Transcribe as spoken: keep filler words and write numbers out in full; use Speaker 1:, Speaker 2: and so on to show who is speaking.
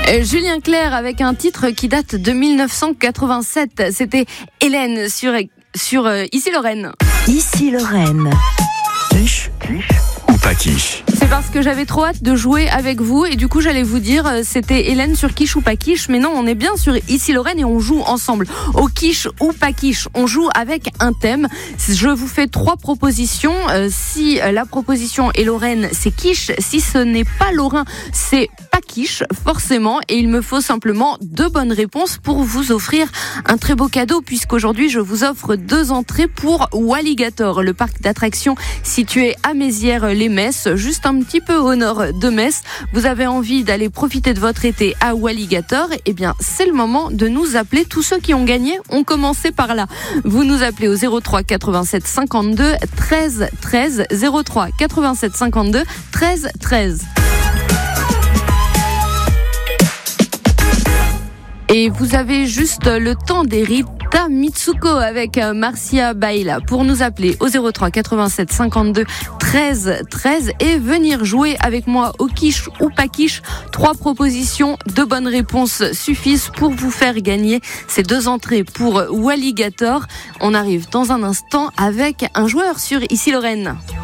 Speaker 1: Euh, Julien Clerc avec un titre qui date de mille neuf cent quatre-vingt-sept. C'était Hélène sur, sur euh, Ici Lorraine.
Speaker 2: Ici Lorraine.
Speaker 3: Quiche, quiche ou pas quiche?
Speaker 1: C'est parce que j'avais trop hâte de jouer avec vous et du coup j'allais vous dire euh, c'était Hélène sur quiche ou pas quiche, mais non, on est bien sur Ici Lorraine et on joue ensemble. Au quiche ou pas quiche, on joue avec un thème. Je vous fais trois propositions. Euh, si la proposition est Lorraine, c'est quiche. Si ce n'est pas Lorrain, c'est pas quiche, forcément. Et il me faut simplement deux bonnes réponses pour vous offrir un très beau cadeau, puisqu'aujourd'hui je vous offre deux entrées pour Walligator, le parc d'attractions situé à Mézières-les-Messes, juste un petit peu au nord de Metz. Vous avez envie d'aller profiter de votre été à Walligator? Eh bien, c'est le moment de nous appeler. Tous ceux qui ont gagné ont commencé par là. Vous nous appelez au zéro trois quatre-vingt-sept cinquante-deux treize treize, zéro trois quatre-vingt-sept cinquante-deux treize treize. Et vous avez juste le temps des Rita Mitsuko avec Marcia Baila pour nous appeler au zéro trois quatre-vingt-sept cinquante-deux treize treize et venir jouer avec moi au quiche ou pas quiche. Trois propositions, deux bonnes réponses suffisent pour vous faire gagner ces deux entrées pour Walligator. On arrive dans un instant avec un joueur sur Ici Lorraine.